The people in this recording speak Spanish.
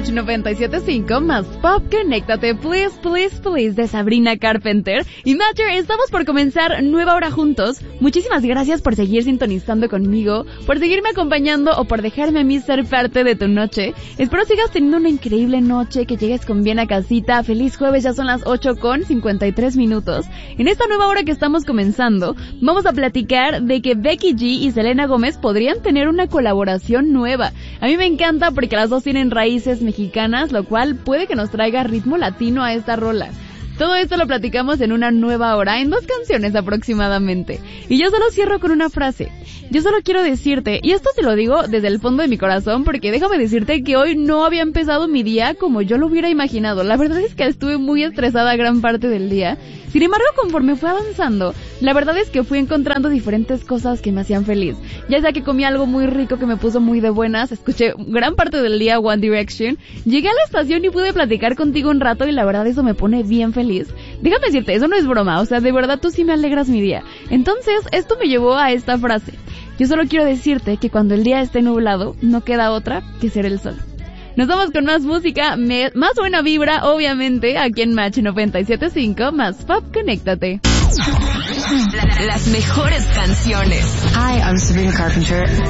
Match 97.5 más Pop, conéctate, please, please, please, de Sabrina Carpenter. Y Matcher, estamos por comenzar nueva hora juntos. Muchísimas gracias por seguir sintonizando conmigo, por seguirme acompañando o por dejarme a mí ser parte de tu noche. Espero sigas teniendo una increíble noche, que llegues con bien a casita. Feliz jueves, ya son las 8:53. En esta nueva hora que estamos comenzando, vamos a platicar de que Becky G y Selena Gómez podrían tener una colaboración nueva. A mí me encanta porque las dos tienen raíces mexicanas, lo cual puede que nos traiga ritmo latino a esta rola. Todo esto lo platicamos en una nueva hora, en 2 canciones aproximadamente. Y yo solo cierro con una frase. Yo solo quiero decirte, y esto te lo digo desde el fondo de mi corazón, porque déjame decirte que hoy no había empezado mi día como yo lo hubiera imaginado. La verdad es que estuve muy estresada gran parte del día. Sin embargo, conforme fue avanzando, la verdad es que fui encontrando diferentes cosas que me hacían feliz. Ya sea que comí algo muy rico que me puso muy de buenas, escuché gran parte del día One Direction, llegué a la estación y pude platicar contigo un rato y la verdad eso me pone bien feliz. Déjame decirte, eso no es broma, o sea, de verdad tú sí me alegras mi día. Entonces, esto me llevó a esta frase. Yo solo quiero decirte que cuando el día esté nublado, no queda otra que ser el sol. Nos vamos con más música, más buena vibra, obviamente, aquí en Match 97.5, más Pop, conéctate. Las mejores canciones. Hi, I'm Sabrina Carpenter.